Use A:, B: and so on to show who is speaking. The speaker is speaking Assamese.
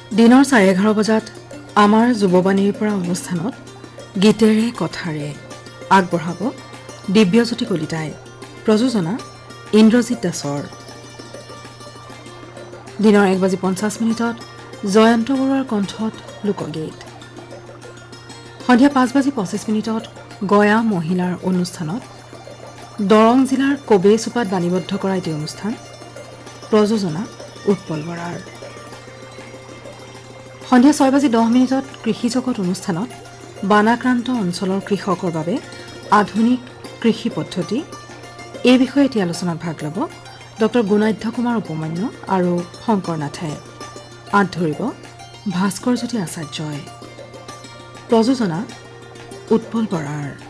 A: দিনৰ 11:30 বজাত আমাৰ যুৱবাণীৰ পৰা অনুষ্ঠানত গীতেৰে কথাৰে আগবঢ়াব দিব্যজ্যোতি কলিতাই। প্ৰযোজনা ইন্দ্ৰজিৎ দাসৰ। দিনৰ 1:50 জয়ন্ত বৰুৱাৰ কণ্ঠত লোকগীত। সন্ধিয়া 5:25 গয়া মহিলাৰ অনুষ্ঠানত দৰং জিলাৰ কবেচুপাত বাণীবদ্ধ কৰা এটি অনুষ্ঠান। প্ৰযোজনা উৎপল বৰাৰ। সন্ধিয়া 6:10 কৃষি জগত অনুষ্ঠানত বানাক্ৰান্ত অঞ্চলৰ কৃষকৰ বাবে আধুনিক কৃষি পদ্ধতি এই বিষয়ে এটি আলোচনাত ভাগ ল'ব ডক্টৰ গুণাধ্য কুমাৰ উপমান্য আৰু শংকৰ নাথে। আঁত ধৰিব ভাস্কৰজ্যোতি আচাৰ্যই। প্ৰযোজনা উৎপল বৰাৰ।